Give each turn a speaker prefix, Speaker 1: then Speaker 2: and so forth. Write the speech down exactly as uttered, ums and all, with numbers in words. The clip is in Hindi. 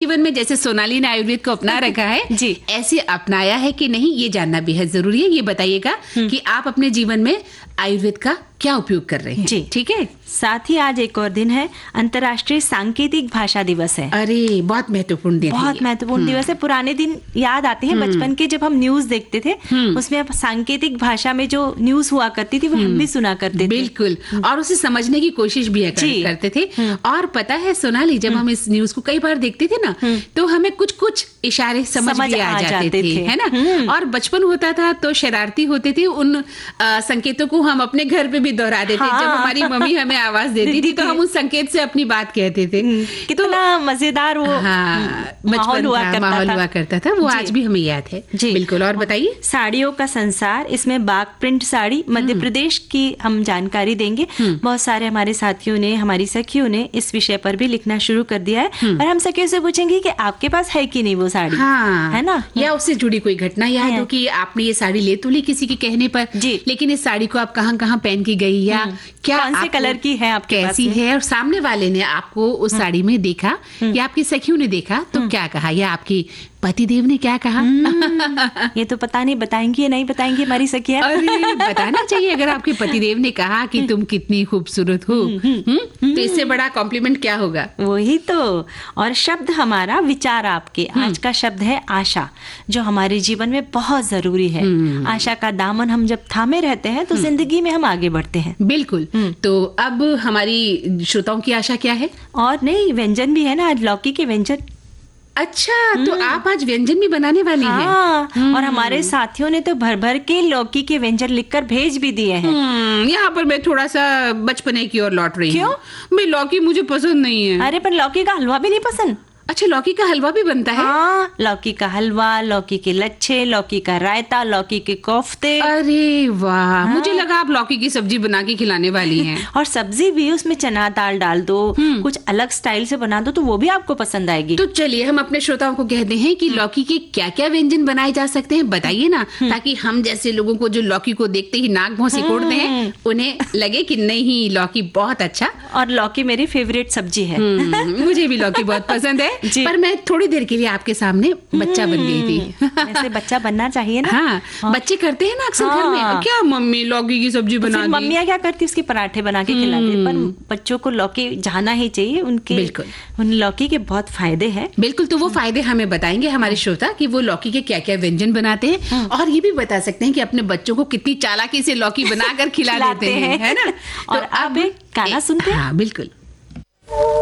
Speaker 1: जीवन में जैसे सोनाली ने आयुर्वेद को अपना रखा है
Speaker 2: जी,
Speaker 1: ऐसे अपनाया है कि नहीं, ये जानना बेहद जरूरी है। ये बताइएगा कि आप अपने जीवन में आयुर्वेद का क्या उपयोग कर रहे हैं
Speaker 2: जी,
Speaker 1: ठीक है।
Speaker 2: साथ ही आज एक और दिन है, अंतर्राष्ट्रीय सांकेतिक भाषा दिवस है।
Speaker 1: अरे बहुत महत्वपूर्ण दिन है,
Speaker 2: बहुत महत्वपूर्ण दिवस है। पुराने दिन याद आते हैं बचपन के, जब हम न्यूज देखते थे उसमें सांकेतिक भाषा में जो न्यूज हुआ करती थी वो हम भी सुना करते थे।
Speaker 1: बिल्कुल, और उसे समझने की कोशिश भी कर, करते थे। और पता है सोनाली, जब हम इस न्यूज को कई बार देखते थे ना तो हमें कुछ कुछ इशारे समझ, समझ भी आ, आ जाते, जाते थे, थे है ना। और बचपन होता था तो शरारती होते थे, उन आ, संकेतों को हम अपने घर पे भी दोहरा देते। हाँ। जब हमारी मम्मी हमें आवाज देती थी तो हम उस संकेत से अपनी बात कहते थे।
Speaker 2: कितना मजेदार वो
Speaker 1: माहौल हुआ करता माहौल हुआ करता था, वो आज भी हमें याद है। जी बिल्कुल। और बताइए,
Speaker 2: साड़ियों का संसार, इसमें बाग प्रिंट साड़ी मध्य प्रदेश की हम जानकारी देंगे। बहुत सारे हमारे साथियों ने, हमारी सखियों ने इस विषय पर भी लिखना शुरू कर दिया है और हम सखियों से पूछेंगे कि आपके पास है कि नहीं वो साड़ी।
Speaker 1: हाँ,
Speaker 2: है ना,
Speaker 1: या उससे जुड़ी कोई घटना याद हो कि आपने ये साड़ी ले तो ली किसी के कहने पर, लेकिन इस साड़ी को आप कहाँ कहाँ पहन के गई, या क्या
Speaker 2: कौन से कलर की है, आपके
Speaker 1: कैसी है, और सामने वाले ने आपको उस साड़ी में देखा या आपकी सखियों ने देखा तो क्या कहा, या आपकी पतिदेव ने क्या कहा।
Speaker 2: ये तो पता नहीं, बताएंगी या नहीं बताएंगी हमारी सखियां।
Speaker 1: अरे बताना चाहिए, अगर आपके पतिदेव ने कहा कि तुम कितनी खूबसूरत हो तो इससे बड़ा कॉम्प्लीमेंट क्या होगा।
Speaker 2: वही तो। और शब्द हमारा, विचार आपके। आज का शब्द है आशा, जो हमारे जीवन में बहुत जरूरी है। आशा का दामन हम जब थामे रहते हैं तो जिंदगी में हम आगे बढ़ते हैं।
Speaker 1: बिल्कुल। तो अब हमारी श्रोताओं की आशा क्या है?
Speaker 2: और नहीं, व्यंजन भी है ना आज, लौकी के व्यंजन।
Speaker 1: अच्छा, तो आप आज व्यंजन भी बनाने वाली
Speaker 2: हाँ, हैं। और हमारे साथियों ने तो भर भर के लौकी के व्यंजन लिखकर भेज भी दिए हैं।
Speaker 1: यहाँ पर मैं थोड़ा सा बचपने की ओर लौट रही हूँ। क्यों? मैं लौकी मुझे पसंद नहीं है।
Speaker 2: अरे पर लौकी का हलवा भी नहीं पसंद?
Speaker 1: अच्छा, लौकी का हलवा भी बनता है?
Speaker 2: हाँ, लौकी का हलवा, लौकी के लच्छे, लौकी का रायता, लौकी के कोफ्ते।
Speaker 1: अरे वाह, हाँ। मुझे लगा आप लौकी की सब्जी बना के खिलाने वाली हैं।
Speaker 2: और सब्जी भी उसमें चना दाल डाल दो, कुछ अलग स्टाइल से बना दो तो वो भी आपको पसंद आएगी।
Speaker 1: तो चलिए हम अपने श्रोताओं को कहते हैं कि लौकी के क्या क्या व्यंजन बनाए जा सकते हैं, बताइए ना, ताकि हम जैसे लोगों को जो लौकी को देखते ही नाक भौं सिकोड़ते हैं उन्हें लगे कि नहीं, लौकी बहुत अच्छा।
Speaker 2: और लौकी मेरी फेवरेट सब्जी है।
Speaker 1: मुझे भी लौकी बहुत पसंद है, पर मैं थोड़ी देर के लिए आपके सामने बच्चा बन गई थी।
Speaker 2: ऐसे बच्चा बनना चाहिए ना।
Speaker 1: हाँ, हाँ। बच्चे करते हैं ना अक्सर हाँ। घर में, क्या मम्मी लौकी की सब्जी बना दी।
Speaker 2: मम्मियाँ क्या करती, उसके पराठे बना के खिलाती। पर बच्चों को लौकी जाना ही चाहिए, उनके बिल्कुल उन लौकी के बहुत फायदे हैं।
Speaker 1: बिल्कुल, तो वो फायदे हमें बताएंगे हमारे श्रोता कि वो लौकी के क्या क्या व्यंजन बनाते हैं, और ये भी बता सकते हैं कि अपने बच्चों को कितनी चालाकी से लौकी बनाकर खिला देते हैं, है ना।
Speaker 2: और अब गाना सुनते हैं।
Speaker 1: हाँ बिल्कुल।